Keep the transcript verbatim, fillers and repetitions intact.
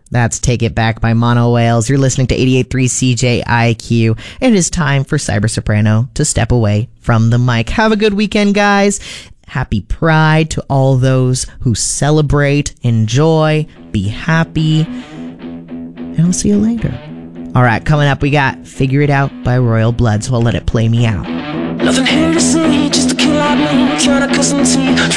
That's Take It Back by Mono Whales. You're listening to eighty-eight point three C J I Q. And it is time for Cyber Soprano to step away from the mic. Have a good weekend, guys. Happy Pride to all those who celebrate. Enjoy. Be happy. And I'll see you later. All right, coming up, we got Figure It Out by Royal Blood, so I'll let it play me out. Nothing here to see, just a kill out me, you're not accustomed to.